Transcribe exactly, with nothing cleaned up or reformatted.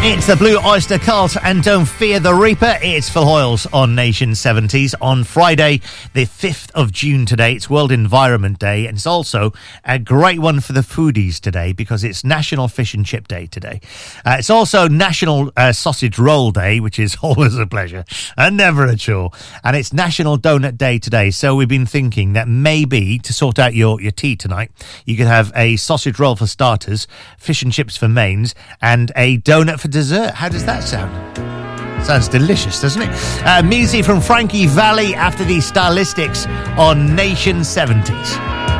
It's the Blue Oyster Cult and Don't Fear the Reaper. It's Phil Hoyles on Nation seventies on Friday, the fifth of June today. It's World Environment Day, and it's also a great one for the foodies today because it's National Fish and Chip Day today. Uh, it's also National uh, Sausage Roll Day, which is always a pleasure and never a chore. And it's National Donut Day today. So we've been thinking that maybe to sort out your, your tea tonight, you could have a sausage roll for starters, fish and chips for mains, and a donut for dessert. How does that sound? Sounds delicious, doesn't it? Uh, Measy from Frankie Valli after the Stylistics on Nation seventies.